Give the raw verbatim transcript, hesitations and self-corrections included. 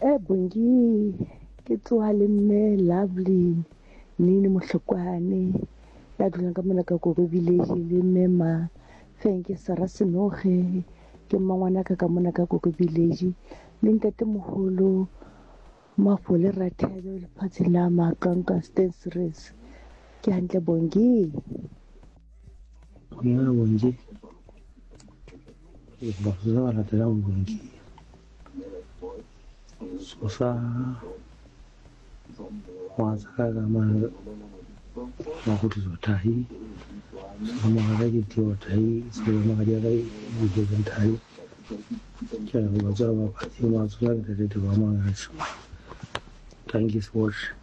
Eh Bongi ke tsoha le mme Lovely Nini Mohlokwane ya dulang ka mona ka Koko Village le mme ma Fenke Sara Senoge ke mmangwana ka ka mona ka Koko Village le ntate moholo Mafole Rathebe lefatsheng la Maqanqa Stensres ke hantle Bongi Kuna Bongi ke ba tsaya la tela Bongi sosa wa tsaka ga ma ma go tlo tahi sa mo ga ke tio tahi se mo ga ya ga di ke tahi ke ba tsaya ba pati ma tsaya ke te ba ma ga thank you so much.